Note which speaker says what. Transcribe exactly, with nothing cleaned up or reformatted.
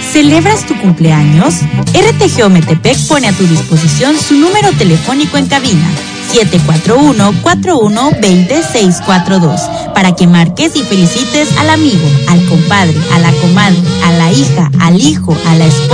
Speaker 1: ¿Celebras tu cumpleaños? R T G Ometepec pone a tu disposición su número telefónico en cabina, siete cuatro uno, cuatro uno dos cero, seis cuatro dos, para que marques y felicites al amigo, al compadre, a la comadre, a la hija, al hijo, a la esposa,